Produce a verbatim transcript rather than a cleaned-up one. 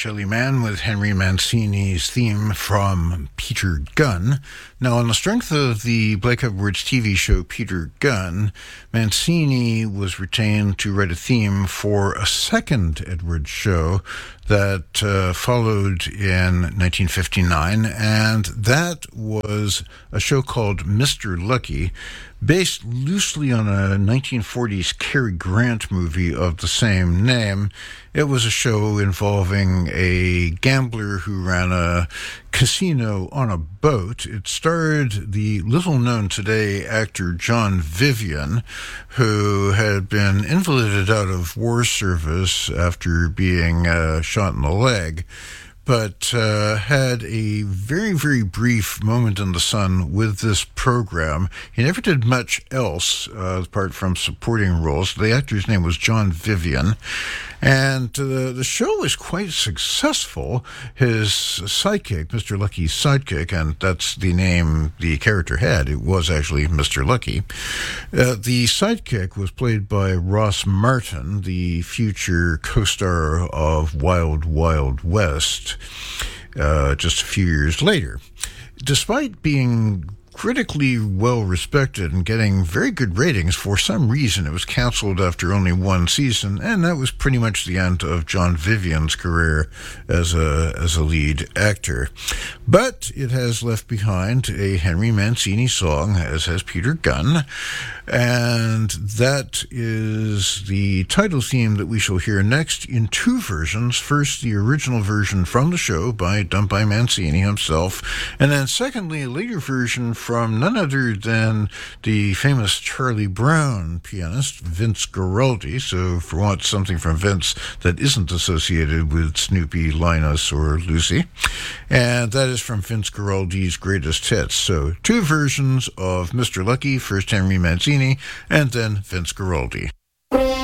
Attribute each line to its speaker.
Speaker 1: Shelly Manne with Henry Mancini's theme from Peter Gunn. Now, on the strength of the Blake Edwards T V show Peter Gunn, Mancini was retained to write a theme for a second Edwards show that uh, followed in nineteen fifty-nine, and that was a show called Mister Lucky, based loosely on a nineteen forties Cary Grant movie of the same name. It was a show involving a gambler who ran a casino on a boat. It starred the little-known today actor John Vivian, who had been invalided out of war service after being uh, shot in the leg, but uh, had a very, very brief moment in the sun with this program. He never did much else uh, apart from supporting roles. The actor's name was John Vivian, and uh, the show was quite successful. His sidekick, Mister Lucky's sidekick, and that's the name the character had. It was actually Mister Lucky. Uh, the sidekick was played by Ross Martin, the future co-star of Wild Wild West, uh, just a few years later. Despite being critically well respected and getting very good ratings, for some reason it was canceled after only one season, and that was pretty much the end of John Vivian's career as a as a lead actor. But it has left behind a Henry Mancini song, as has Peter Gunn, and that is the title theme that we shall hear next in two versions. First, the original version from the show by done by Mancini himself, and then secondly, a later version from none other than the famous Charlie Brown pianist, Vince Guaraldi. So if you want something from Vince that isn't associated with Snoopy, Linus, or Lucy, and that is from Vince Guaraldi's greatest hits. So two versions of Mister Lucky, first Henry Mancini, and then Vince Guaraldi.